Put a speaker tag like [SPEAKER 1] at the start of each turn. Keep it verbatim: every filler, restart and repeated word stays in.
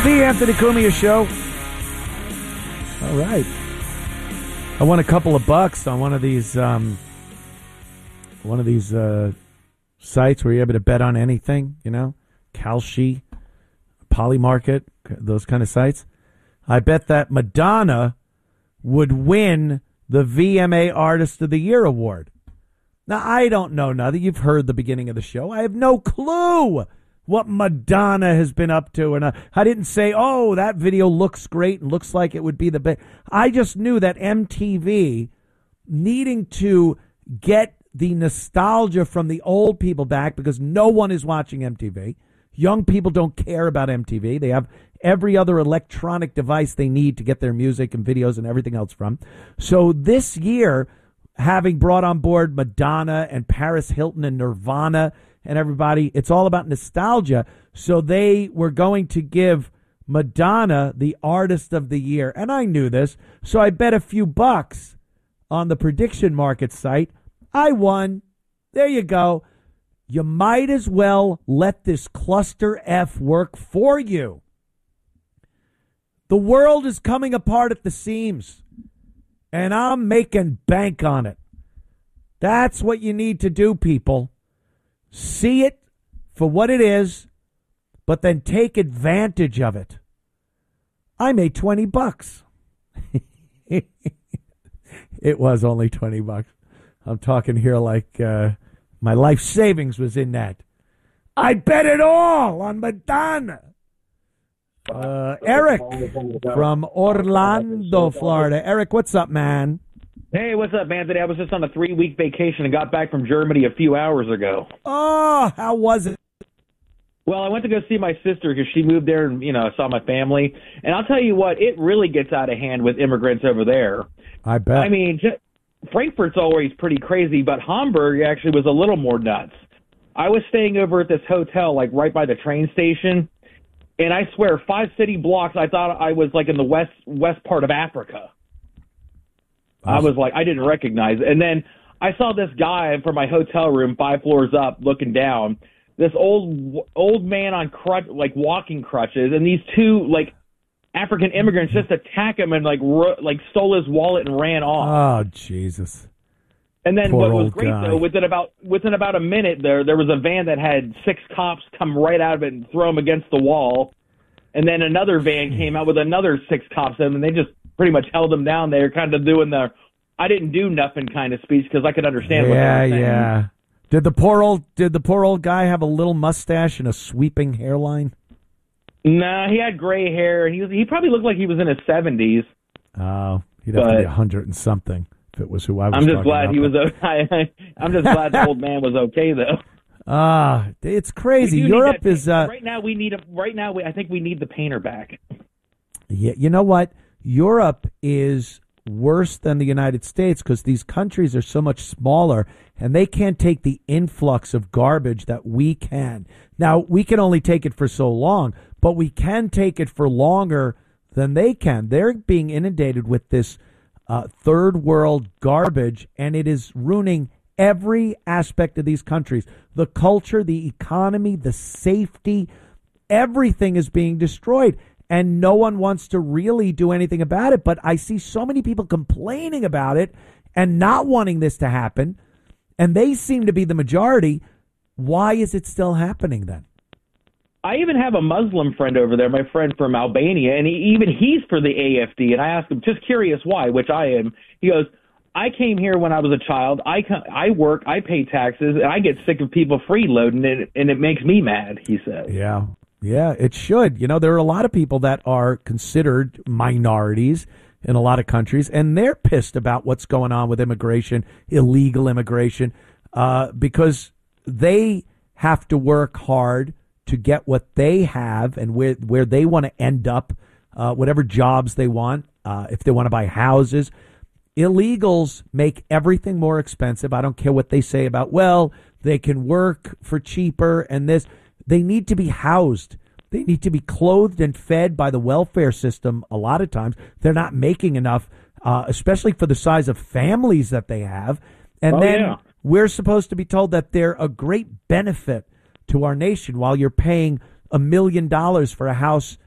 [SPEAKER 1] The Anthony Cumia Show. All right. I won a couple of bucks on one of these um, one of these uh, sites where you're able to bet on anything, you know, Kalshi, Polymarket, those kind of sites. I bet that Madonna would win the V M A Artist of the Year award. Now, I don't know now that you've heard the beginning of the show. I have no clue what Madonna has been up to. And uh, I didn't say, oh, that video looks great and looks like it would be the best. I just knew that M T V, needing to get the nostalgia from the old people back, because no one is watching M T V. Young people don't care about M T V. They have every other electronic device they need to get their music and videos and everything else from. So this year, having brought on board Madonna and Paris Hilton and Nirvana and everybody, it's all about nostalgia. So they were going to give Madonna the Artist of the Year. And I knew this, so I bet a few bucks on the prediction market site. I won. There you go. You might as well let this cluster F work for you. The world is coming apart at the seams, and I'm making bank on it. That's what you need to do, people. See it for what it is, but then take advantage of it. I made twenty bucks. It was only twenty bucks. I'm talking here like uh, my life savings was in that. I bet it all on Madonna. Uh, Eric from Orlando, Florida. Eric, what's up, man?
[SPEAKER 2] Hey, what's up, Anthony? I was just on a three-week vacation and got back from Germany a few hours ago.
[SPEAKER 1] Oh, how was it?
[SPEAKER 2] Well, I went to go see my sister because she moved there and, you know, saw my family. And I'll tell you what, it really gets out of hand with immigrants over there.
[SPEAKER 1] I bet.
[SPEAKER 2] I mean, just, Frankfurt's always pretty crazy, but Hamburg actually was a little more nuts. I was staying over at this hotel, like, right by the train station. And I swear, five city blocks, I thought I was, like, in the west west part of Africa. I was like, I didn't recognize it. And then I saw this guy from my hotel room five floors up looking down, this old old man on crutch, like walking crutches, and these two, like, African immigrants just attack him and, like, ro- like stole his wallet and ran off.
[SPEAKER 1] Oh, Jesus.
[SPEAKER 2] And then
[SPEAKER 1] Poor
[SPEAKER 2] what was great,
[SPEAKER 1] guy.
[SPEAKER 2] though, within about within about a minute there, there was a van that had six cops come right out of it and throw him against the wall. And then another van came out with another six cops in, and they just pretty much held him down. They were kind of doing the I didn't do nothing kind of speech because I could understand what they were saying.
[SPEAKER 1] Yeah, yeah. Did the poor old did the poor old guy have a little mustache and a sweeping hairline?
[SPEAKER 2] Nah, he had gray hair. He was, he probably looked like he was in his seventies.
[SPEAKER 1] Oh, he'd have
[SPEAKER 2] But-
[SPEAKER 1] to be a hundred and something if it was who I was.
[SPEAKER 2] I'm just
[SPEAKER 1] talking
[SPEAKER 2] glad
[SPEAKER 1] about.
[SPEAKER 2] he was. o- I, I'm just glad the old man was okay though.
[SPEAKER 1] Ah, it's crazy.
[SPEAKER 2] We do need
[SPEAKER 1] Europe
[SPEAKER 2] that-
[SPEAKER 1] is. Uh,
[SPEAKER 2] right now. We need a. Right now, we, I think we need the painter back.
[SPEAKER 1] yeah, you know what? Europe is worse than the United States because these countries are so much smaller and they can't take the influx of garbage that we can. Now, we can only take it for so long, but we can take it for longer than they can. They're being inundated with this uh, third world garbage, and it is ruining every aspect of these countries. The culture, the economy, the safety, everything is being destroyed. And no one wants to really do anything about it. But I see so many people complaining about it and not wanting this to happen. And they seem to be the majority. Why is it still happening then?
[SPEAKER 2] I even have a Muslim friend over there, my friend from Albania, and he, even he's for the A F D. And I asked him, just curious why, which I am. He goes, I came here when I was a child. I, co- I work, I pay taxes, and I get sick of people freeloading it, and it makes me mad, he says.
[SPEAKER 1] Yeah. Yeah, it should. You know, there are a lot of people that are considered minorities in a lot of countries, and they're pissed about what's going on with immigration, illegal immigration, uh, because they have to work hard to get what they have and where where they want to end up, uh, whatever jobs they want, uh, if they want to buy houses. Illegals make everything more expensive. I don't care what they say about, well, they can work for cheaper and this. They need to be housed. They need to be clothed and fed by the welfare system. A lot of times they're not making enough, uh, especially for the size of families that they have. And
[SPEAKER 2] Oh,
[SPEAKER 1] then
[SPEAKER 2] yeah.
[SPEAKER 1] we're supposed to be told that they're a great benefit to our nation while you're paying a million dollars for a house